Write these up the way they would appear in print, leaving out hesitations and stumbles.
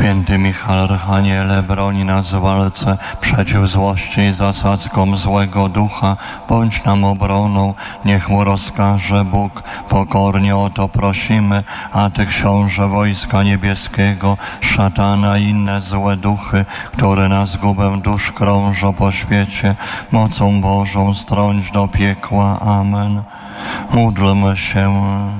Święty Michał Archaniele, broni nas w walce przeciw złości i zasadzkom złego ducha. Bądź nam obroną, niech mu rozkaże Bóg. Pokornie o to prosimy, a Ty, książę wojska niebieskiego, szatana i inne złe duchy, które na zgubę dusz krążą po świecie, mocą Bożą strąć do piekła. Amen. Módlmy się.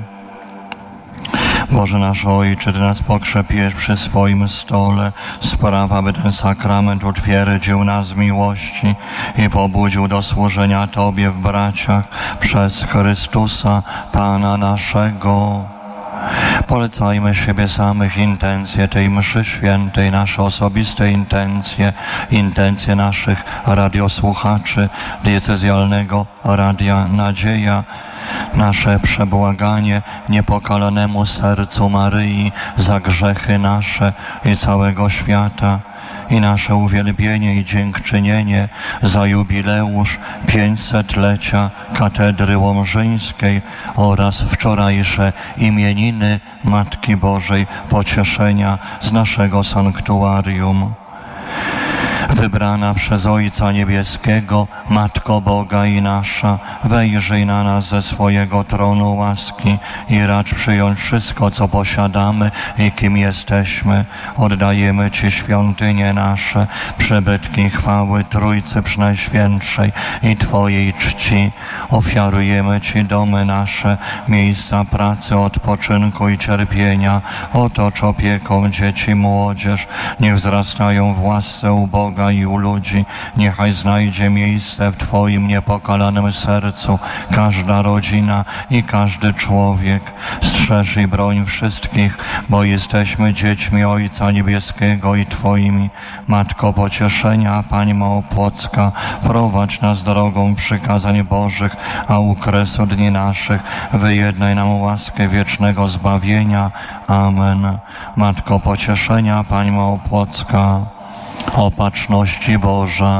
Boże nasz Ojcze, Ty nas pokrzepiesz przy swoim stole. Spraw, aby ten sakrament utwierdził nas w miłości i pobudził do służenia Tobie w braciach przez Chrystusa, Pana naszego. Polecajmy siebie samych, intencje tej mszy świętej, nasze osobiste intencje naszych radiosłuchaczy diecezjalnego Radia Nadzieja, nasze przebłaganie niepokalanemu sercu Maryi za grzechy nasze i całego świata, i nasze uwielbienie i dziękczynienie za jubileusz 500-lecia Katedry Łomżyńskiej oraz wczorajsze imieniny Matki Bożej Pocieszenia z naszego sanktuarium. Wybrana przez Ojca Niebieskiego, Matko Boga i nasza, wejrzyj na nas ze swojego tronu łaski i racz przyjąć wszystko, co posiadamy i kim jesteśmy. Oddajemy Ci świątynie nasze, przybytki chwały Trójcy Przenajświętszej i Twojej czci. Ofiarujemy Ci domy nasze, miejsca pracy, odpoczynku i cierpienia. Otocz opieką dzieci, młodzież, niech wzrastają w łasce u Boga i u ludzi. Niechaj znajdzie miejsce w Twoim niepokalanym sercu każda rodzina i każdy człowiek. Strzeż i broń wszystkich, bo jesteśmy dziećmi Ojca Niebieskiego i Twoimi. Matko Pocieszenia, Pani Małopłocka, prowadź nas drogą przykazań Bożych, a u kresu dni naszych wyjednaj nam łaskę wiecznego zbawienia. Amen. Matko Pocieszenia, Pani Małopłocka, Opatrzności Boża.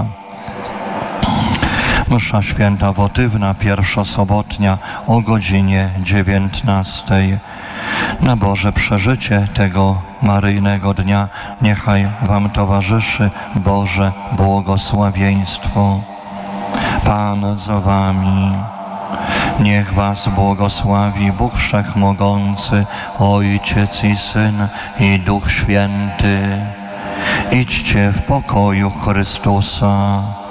Msza święta wotywna, pierwszosobotnia o godzinie 19. Na Boże przeżycie tego maryjnego dnia niechaj Wam towarzyszy Boże błogosławieństwo. Pan z Wami. Niech Was błogosławi Bóg Wszechmogący, Ojciec i Syn i Duch Święty. Idźcie w pokoju Chrystusa.